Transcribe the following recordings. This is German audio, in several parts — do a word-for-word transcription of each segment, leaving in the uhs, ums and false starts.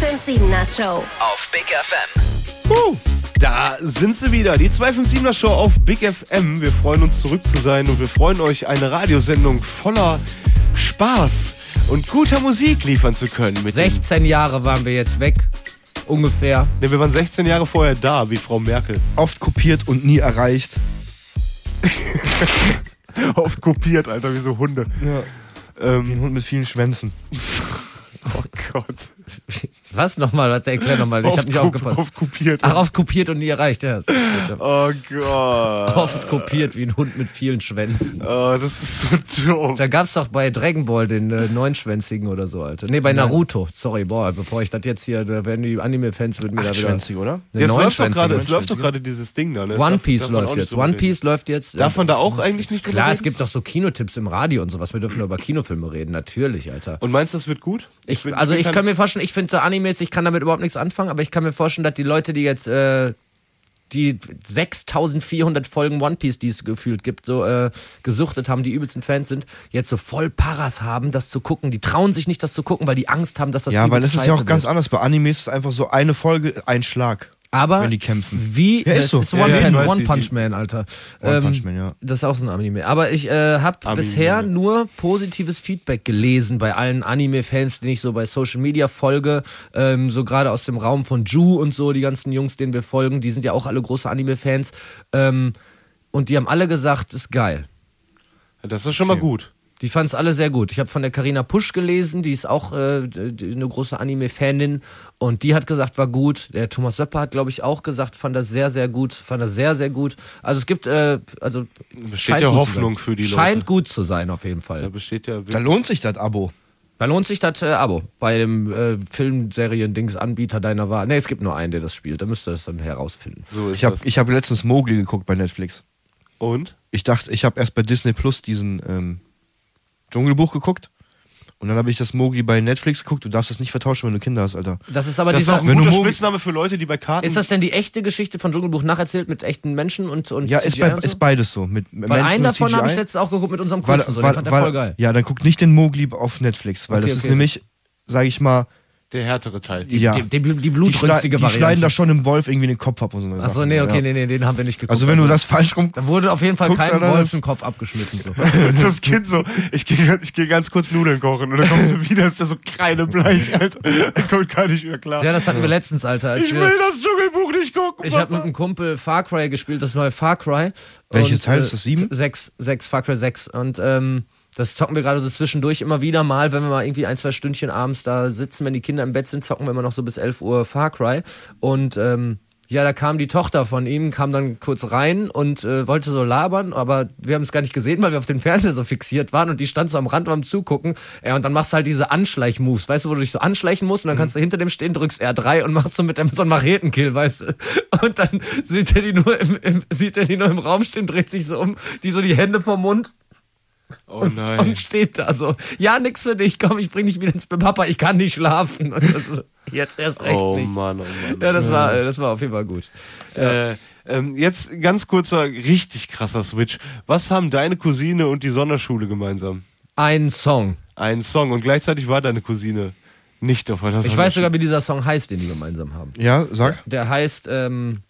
zweihundertsiebener Show auf Big F M. Uh, da sind sie wieder, die zweihundertsiebener Show auf Big F M. Wir freuen uns, zurück zu sein und wir freuen euch, eine Radiosendung voller Spaß und guter Musik liefern zu können. Mit sechzehn Jahre waren wir jetzt weg, ungefähr. Ne, wir waren sechzehn Jahre vorher da, wie Frau Merkel. Oft kopiert und nie erreicht. Oft kopiert, Alter, wie so Hunde. Ja. Ähm, wie ein Hund mit vielen Schwänzen. Oh Gott. Was nochmal? Was erklär nochmal? Ich hab nicht aufgepasst. Oft kopiert. Ach, oft kopiert und nie erreicht, ja. Oh Gott. Oft kopiert wie ein Hund mit vielen Schwänzen. Oh, das ist so dumm. Da gab's doch bei Dragon Ball den äh, neunschwänzigen oder so, Alter. Nee, bei Naruto. Sorry, boah, bevor ich das jetzt hier, da werden die Anime-Fans mit mir da wieder... Achtschwänzig, oder? Jetzt läuft doch gerade, es läuft doch gerade dieses Ding da, ne? One Piece läuft jetzt. One Piece läuft jetzt. Darf man da auch eigentlich nicht drüber Klar, reden? es gibt doch so Kinotipps im Radio und sowas. Wir dürfen nur über Kinofilme reden, natürlich, Alter. Und meinst du, das wird gut? Ich, also ich kann mir vorstellen, ich finde so Animes, ich kann damit überhaupt nichts anfangen, aber ich kann mir vorstellen, dass die Leute, die jetzt äh, die sechstausendvierhundert Folgen One Piece, die es gefühlt gibt, so äh, gesuchtet haben, die übelsten Fans sind, jetzt so voll Paras haben, das zu gucken. Die trauen sich nicht, das zu gucken, weil die Angst haben, dass das Ja, weil es ist ja auch ganz wird. anders. Bei Animes ist es einfach so eine Folge, ein Schlag. Aber wenn die kämpfen. Wie? Ja, ist das so. ist One, Ja, Pan, ja, One die- Punch Man, Alter. One Ähm, Punch Man, ja. Das ist auch so ein Anime. Aber ich äh, habe Anime. bisher nur positives Feedback gelesen bei allen Anime-Fans, denen ich so bei Social Media folge. Ähm, so gerade aus dem Raum von Ju und so, die ganzen Jungs, denen wir folgen, die sind ja auch alle große Anime-Fans. Ähm, und die haben alle gesagt, ist geil. Das ist schon mal gut. Die fanden es alle sehr gut. Ich habe von der Carina Pusch gelesen, die ist auch äh, die- eine große Anime-Fanin und die hat gesagt, war gut. Der Thomas Söpper hat, glaube ich, auch gesagt, fand das sehr, sehr gut. Fand das sehr, sehr gut. Also es gibt, äh, also Besteht scheint ja gut zu Hoffnung sein. für die Leute. Scheint gut zu sein, auf jeden Da Fall. besteht ja... Da lohnt sich das Abo. Da lohnt sich das äh, Abo bei dem äh, Filmserien-Dings-Anbieter deiner Wahl. Ne, es gibt nur einen, der das spielt. Da müsst ihr das dann herausfinden. So ist Ich habe das. ich hab letztens Mowgli geguckt bei Netflix. Und? Ich dachte, ich habe erst bei Disney Plus diesen ähm, Dschungelbuch geguckt. Und dann habe ich das Mowgli bei Netflix geguckt. Du darfst das nicht vertauschen, wenn du Kinder hast, Alter. Das ist aber Das ist dieser... auch ein wenn du guter Mogi- Spitzname für Leute, die bei Karten... Ist das denn die echte Geschichte von Dschungelbuch nacherzählt mit echten Menschen und, und Ja, ist, C G I bei, und so? ist beides so. Mit Weil Menschen einen und davon habe ich C G I. letztens auch geguckt mit unserem Weil- Kurzen, so, den weil- fand der weil- voll geil. Ja, dann guck nicht den Mowgli auf Netflix, weil Okay, das ist okay. nämlich, sag ich mal, Der härtere Teil. Die, ja. die, die, die die, blutrünstige schnei- die Variante. schneiden da schon im Wolf irgendwie den Kopf ab und so. Achso, nee, okay, nee, nee, den haben wir nicht geguckt. Also wenn du das falsch rum... Da wurde auf jeden Fall guckst, kein Alter, Wolf das- den Kopf abgeschnitten. So. Das Kind so, ich gehe ich geh ganz kurz Nudeln kochen und dann kommst du wieder, ist der so kreidebleich, Alter. Der kommt gar nicht mehr klar. Ja, das hatten wir letztens, Alter. Als Ich wir, will das Dschungelbuch nicht gucken. ich habe mit einem Kumpel Far Cry gespielt, das neue Far Cry. Welches Und, Teil äh, ist das? Sieben? Sechs, sechs, Far Cry sechs. Und ähm, das zocken wir gerade so zwischendurch immer wieder mal, wenn wir mal irgendwie ein, zwei Stündchen abends da sitzen, wenn die Kinder im Bett sind, zocken wir immer noch so bis elf Uhr Far Cry. Und ähm, ja, da kam die Tochter von ihm, kam dann kurz rein und äh, wollte so labern, aber wir haben es gar nicht gesehen, weil wir auf den Fernseher so fixiert waren und die stand so am Rand beim Zugucken. Ja, und dann machst du halt diese Anschleich-Moves, weißt du, wo du dich so anschleichen musst und dann kannst du hinter dem stehen, drückst R drei und machst so mit dem so einen Machetenkill, weißt du. Und dann sieht er die nur im, im, sieht er die nur im Raum stehen, dreht sich so um, die so die Hände vom Mund. Oh Und, nein. und steht da so, ja, nix für dich, komm, ich bring dich wieder ins Bett, Papa, ich kann nicht schlafen. Und das so, jetzt erst recht Oh nicht. Mann, oh Mann. Ja, das war, das war auf jeden Fall gut. Äh, ähm, jetzt ganz kurzer, richtig krasser Switch. Was haben deine Cousine und die Sonderschule gemeinsam? Ein Song. Einen Song und gleichzeitig war deine Cousine nicht auf einer Ich weiß sogar, wie dieser Song heißt, den die gemeinsam haben. Ja, sag. Der heißt ähm,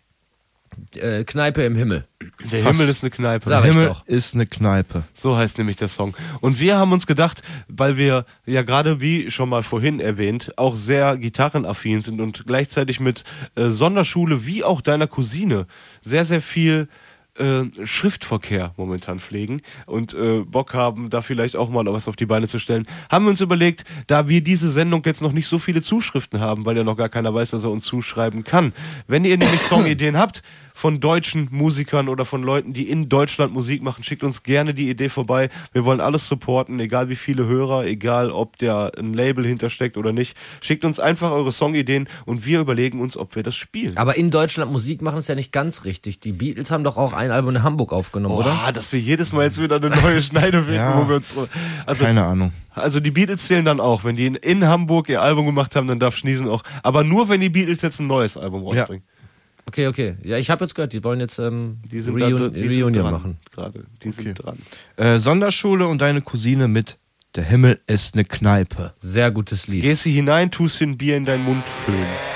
äh, Kneipe im Himmel. Der Himmel ist eine Kneipe. Sag ich Himmel doch. ist eine Kneipe. So heißt nämlich der Song. Und wir haben uns gedacht, weil wir ja gerade wie schon mal vorhin erwähnt, auch sehr gitarrenaffin sind und gleichzeitig mit äh, Sonderschule wie auch deiner Cousine sehr, sehr viel äh, Schriftverkehr momentan pflegen und äh, Bock haben, da vielleicht auch mal was auf die Beine zu stellen, haben wir uns überlegt, da wir diese Sendung jetzt noch nicht so viele Zuschriften haben, weil ja noch gar keiner weiß, dass er uns zuschreiben kann. Wenn ihr nämlich Songideen habt, von deutschen Musikern oder von Leuten, die in Deutschland Musik machen, schickt uns gerne die Idee vorbei. Wir wollen alles supporten, egal wie viele Hörer, egal ob der ein Label hintersteckt oder nicht. Schickt uns einfach eure Songideen und wir überlegen uns, ob wir das spielen. Aber in Deutschland Musik machen ist ja nicht ganz richtig. Die Beatles haben doch auch ein Album in Hamburg aufgenommen, oder? Boah, dass wir jedes Mal jetzt wieder eine neue Schneide finden, Ja. wo wir uns... Also, Keine Ahnung. also die Beatles zählen dann auch. Wenn die in, in Hamburg ihr Album gemacht haben, dann darf Schniesen auch. Aber nur, wenn die Beatles jetzt ein neues Album rausbringen. Okay, okay. Ja, ich habe jetzt gehört, die wollen jetzt ähm, Die sind, Reun da, die Reunion sind dran, machen. gerade. Die sind dran. Äh, Sonderschule und deine Cousine mit Der Himmel ist eine Kneipe. Sehr gutes Lied. Gehst du hinein, tust dir ein Bier in deinen Mund füllen.